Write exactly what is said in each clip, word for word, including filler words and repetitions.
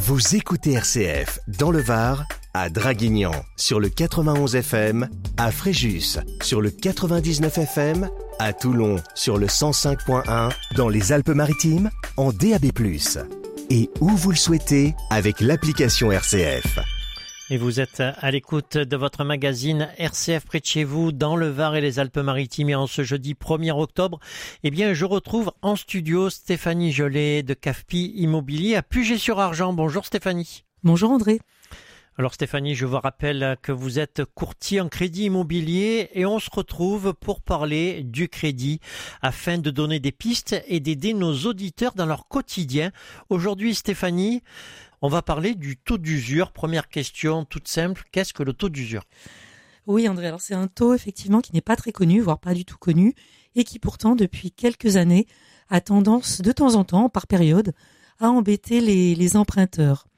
Vous écoutez R C F dans le Var, à Draguignan sur le quatre-vingt-onze F M, à Fréjus sur le quatre-vingt-dix-neuf F M, à Toulon sur le cent cinq point un, dans les Alpes-Maritimes en D A B plus. Et où vous le souhaitez avec l'application R C F. Et vous êtes à l'écoute de votre magazine R C F près de chez vous, dans le Var et les Alpes-Maritimes. Et en ce jeudi premier octobre, eh bien, je retrouve en studio Stéphanie Jolet de C A F P I Immobilier à Puget-sur-Argent. Bonjour Stéphanie. Bonjour André. Alors Stéphanie, je vous rappelle que vous êtes courtier en crédit immobilier et on se retrouve pour parler du crédit afin de donner des pistes et d'aider nos auditeurs dans leur quotidien. Aujourd'hui Stéphanie, on va parler du taux d'usure. Première question toute simple, qu'est-ce que le taux d'usure ? Oui André, alors c'est un taux effectivement qui n'est pas très connu, voire pas du tout connu, et qui pourtant depuis quelques années a tendance de temps en temps, par période, à embêter les, les emprunteurs.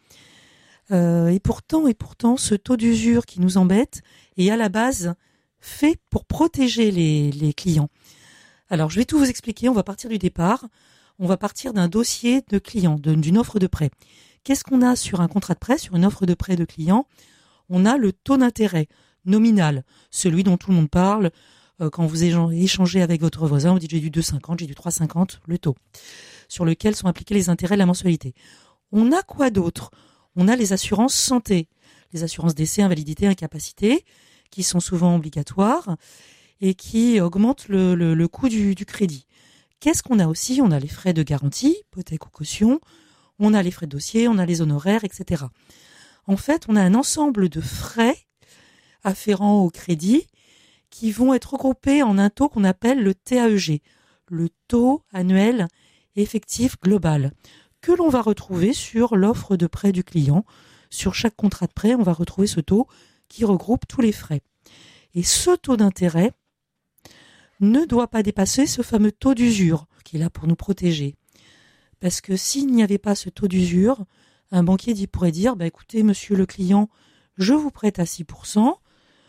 Euh, et pourtant, et pourtant, ce taux d'usure qui nous embête est à la base fait pour protéger les, les clients. Alors je vais tout vous expliquer, on va partir du départ, on va partir d'un dossier de client, de, d'une offre de prêt. Qu'est-ce qu'on a sur un contrat de prêt, sur une offre de prêt de client ? On a le taux d'intérêt nominal, celui dont tout le monde parle. Euh, quand vous échangez avec votre voisin, vous dites j'ai du deux virgule cinquante, j'ai du trois virgule cinquante, le taux, sur lequel sont appliqués les intérêts de la mensualité. On a quoi d'autre ? On a les assurances santé, les assurances décès, invalidité, incapacité, qui sont souvent obligatoires et qui augmentent le, le, le coût du, du crédit. Qu'est-ce qu'on a aussi ? On a les frais de garantie, hypothèque ou caution, on a les frais de dossier, on a les honoraires, et cetera. En fait, on a un ensemble de frais afférents au crédit qui vont être regroupés en un taux qu'on appelle le T A E G, le taux annuel effectif global, que l'on va retrouver sur l'offre de prêt du client. Sur chaque contrat de prêt, on va retrouver ce taux qui regroupe tous les frais. Et ce taux d'intérêt ne doit pas dépasser ce fameux taux d'usure qui est là pour nous protéger. Parce que s'il n'y avait pas ce taux d'usure, un banquier pourrait dire bah, « Écoutez, monsieur le client, je vous prête à six pour cent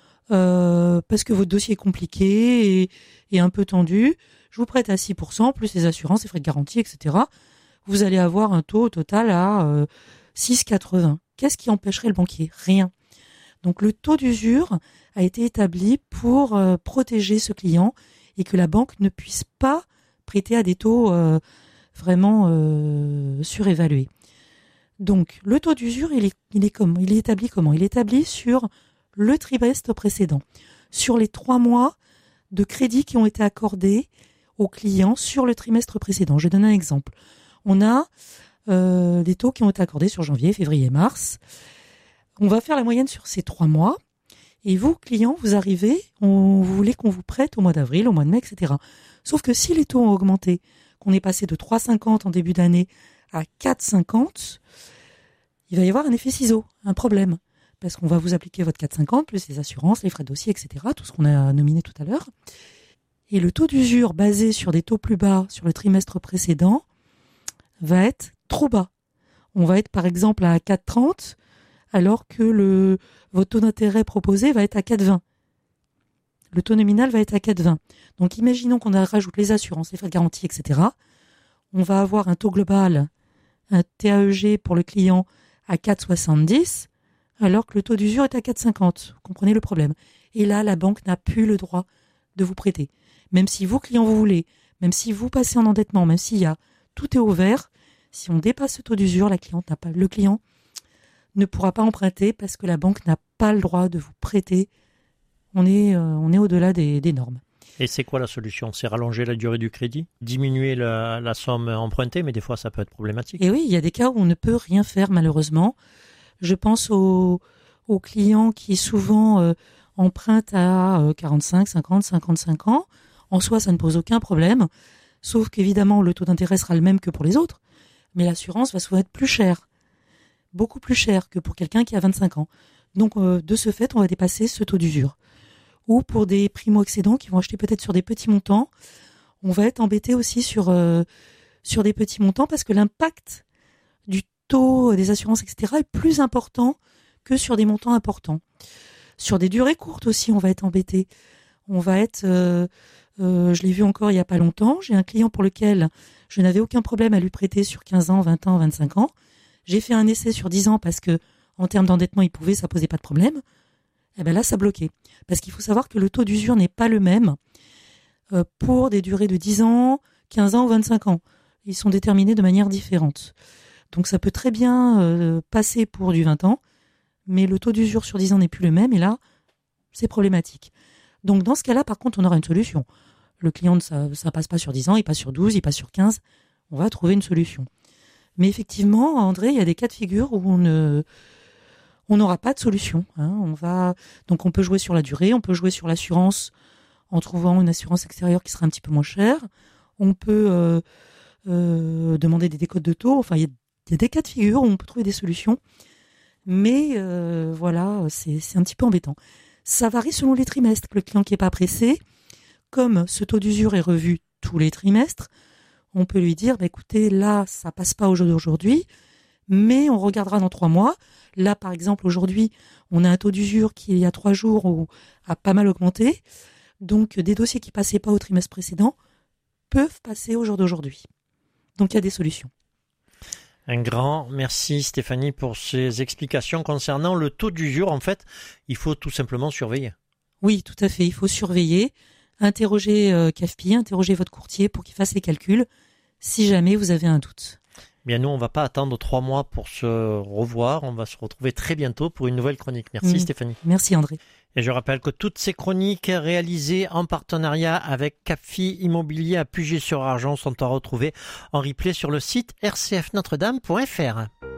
euh, parce que votre dossier est compliqué et, et un peu tendu. Je vous prête à six pour cent, plus les assurances, les frais de garantie, et cetera. Vous allez avoir un taux total à euh, six virgule quatre-vingts. Qu'est-ce qui empêcherait le banquier ? Rien. Donc le taux d'usure a été établi pour euh, protéger ce client et que la banque ne puisse pas prêter à des taux euh, vraiment euh, surévalués. Donc le taux d'usure, il est, il est comment ? Il est établi comment ? Il est établi sur le trimestre précédent, sur les trois mois de crédit qui ont été accordés aux clients sur le trimestre précédent. Je donne un exemple. On a euh, des taux qui ont été accordés sur janvier, février, mars. On va faire la moyenne sur ces trois mois. Et vous, clients, vous arrivez, on, vous voulez qu'on vous prête au mois d'avril, au mois de mai, et cetera. Sauf que si les taux ont augmenté, qu'on est passé de trois virgule cinquante en début d'année à quatre virgule cinquante, il va y avoir un effet ciseau, un problème. Parce qu'on va vous appliquer votre quatre virgule cinquante, plus les assurances, les frais de dossier, et cetera, tout ce qu'on a nominé tout à l'heure. Et le taux d'usure basé sur des taux plus bas sur le trimestre précédent va être trop bas. On va être par exemple à quatre virgule trente alors que le, votre taux d'intérêt proposé va être à quatre virgule vingt. Le taux nominal va être à quatre virgule vingt. Donc imaginons qu'on rajoute les assurances, les frais de garantie, et cetera. On va avoir un taux global, un T A E G pour le client à quatre virgule soixante-dix alors que le taux d'usure est à quatre virgule cinquante. Vous comprenez le problème. Et là, la banque n'a plus le droit de vous prêter. Même si vous, client, vous voulez, même si vous passez en endettement, même s'il y a tout est ouvert, si on dépasse ce taux d'usure, la cliente n'a pas, le client ne pourra pas emprunter parce que la banque n'a pas le droit de vous prêter. On est, euh, on est au-delà des, des normes. Et c'est quoi la solution ? C'est rallonger la durée du crédit ? Diminuer la, la somme empruntée, mais des fois ça peut être problématique. Et oui, il y a des cas où on ne peut rien faire malheureusement. Je pense aux, aux clients qui souvent euh, empruntent à euh, quarante-cinq, cinquante, cinquante-cinq ans. En soi, ça ne pose aucun problème. Sauf qu'évidemment, le taux d'intérêt sera le même que pour les autres, mais l'assurance va souvent être plus chère, beaucoup plus chère que pour quelqu'un qui a vingt-cinq ans. Donc, euh, de ce fait, on va dépasser ce taux d'usure. Ou pour des primo-accédants qui vont acheter peut-être sur des petits montants, on va être embêté aussi sur, euh, sur des petits montants parce que l'impact du taux des assurances, et cetera est plus important que sur des montants importants. Sur des durées courtes aussi, on va être embêté. On va être... Euh, Euh, je l'ai vu encore il n'y a pas longtemps. J'ai un client pour lequel je n'avais aucun problème à lui prêter sur quinze ans, vingt ans, vingt-cinq ans. j'ai fait un essai sur dix ans parce que en termes d'endettement, il pouvait, ça posait pas de problème. Et ben là, ça bloquait. Parce qu'il faut savoir que le taux d'usure n'est pas le même euh, pour des durées de dix ans, quinze ans ou vingt-cinq ans. Ils sont déterminés de manière différente. Donc ça peut très bien euh, passer pour du vingt ans, mais le taux d'usure sur dix ans n'est plus le même, et là, c'est problématique. Donc dans ce cas-là, par contre, on aura une solution. Le client, ça, ça passe pas sur dix ans, il passe sur douze, il passe sur quinze, on va trouver une solution. Mais effectivement, André, il y a des cas de figure où on ne, on n'aura pas de solution. Hein. On va, donc on peut jouer sur la durée, on peut jouer sur l'assurance en trouvant une assurance extérieure qui sera un petit peu moins chère. On peut euh, euh, demander des décotes de taux. Enfin, il y, a, il y a des cas de figure où on peut trouver des solutions. Mais euh, voilà, c'est, c'est un petit peu embêtant. Ça varie selon les trimestres. Le client qui n'est pas pressé, comme ce taux d'usure est revu tous les trimestres, on peut lui dire, bah, écoutez, là, ça passe pas au jour d'aujourd'hui, mais on regardera dans trois mois. Là, par exemple, aujourd'hui, on a un taux d'usure qui, il y a trois jours, où, a pas mal augmenté. Donc, des dossiers qui passaient pas au trimestre précédent peuvent passer au jour d'aujourd'hui. Donc, il y a des solutions. Un grand merci Stéphanie pour ces explications concernant le taux d'usure. En fait, il faut tout simplement surveiller. Oui, tout à fait. Il faut surveiller. Interrogez euh, C A F P I, interrogez votre courtier pour qu'il fasse les calculs si jamais vous avez un doute. Bien, nous, on ne va pas attendre trois mois pour se revoir. On va se retrouver très bientôt pour une nouvelle chronique. Merci mmh. Stéphanie. Merci André. Et je rappelle que toutes ces chroniques réalisées en partenariat avec C A F I Immobilier à Puget-sur-Argent sont à retrouver en replay sur le site r c f notre dame point f r.